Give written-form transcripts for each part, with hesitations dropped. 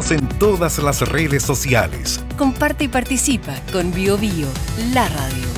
Síguenos en todas las redes sociales. Comparte y participa con BioBio, la radio.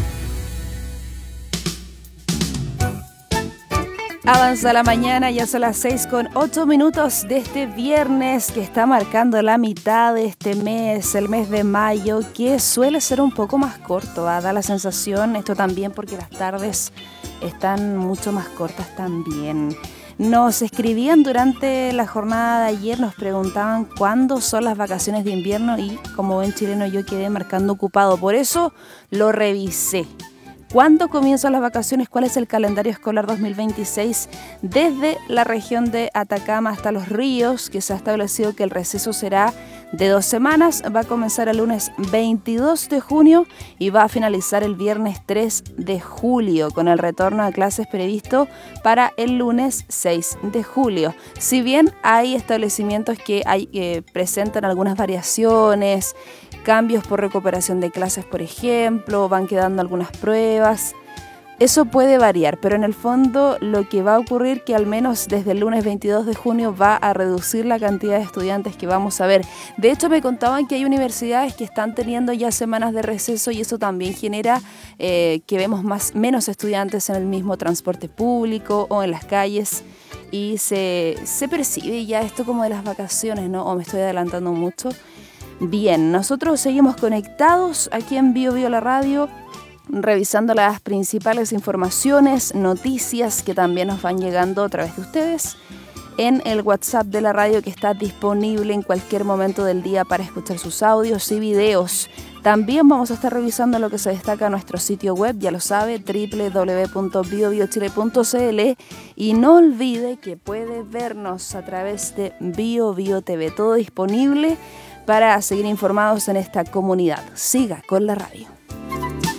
Avanza la mañana, ya son las 6:08 de este viernes que está marcando la mitad de este mes, el mes de mayo, que suele ser un poco más corto, da la sensación, esto también porque las tardes están mucho más cortas también. Nos escribían durante la jornada de ayer, nos preguntaban cuándo son las vacaciones de invierno y como buen chileno yo quedé marcando ocupado, por eso lo revisé. ¿Cuándo comienzan las vacaciones? ¿Cuál es el calendario escolar 2026? Desde la región de Atacama hasta Los Ríos, que se ha establecido que el receso será de 2 semanas. Va a comenzar el lunes 22 de junio y va a finalizar el viernes 3 de julio, con el retorno a clases previsto para el lunes 6 de julio. Si bien hay establecimientos que presentan algunas variaciones, cambios por recuperación de clases, por ejemplo, van quedando algunas pruebas. Eso puede variar, pero en el fondo lo que va a ocurrir que al menos desde el lunes 22 de junio va a reducir la cantidad de estudiantes que vamos a ver. De hecho, me contaban que hay universidades que están teniendo ya semanas de receso y eso también genera que vemos menos estudiantes en el mismo transporte público o en las calles. Y se percibe ya esto como de las vacaciones, ¿no? O me estoy adelantando mucho. Bien, nosotros seguimos conectados aquí en BioBio la radio, revisando las principales informaciones, noticias que también nos van llegando a través de ustedes en el WhatsApp de la radio que está disponible en cualquier momento del día para escuchar sus audios y videos. También vamos a estar revisando lo que se destaca en nuestro sitio web, ya lo sabe, www.biobiochile.cl, y no olvide que puede vernos a través de BioBio TV, todo disponible para seguir informados en esta comunidad. Siga con la radio.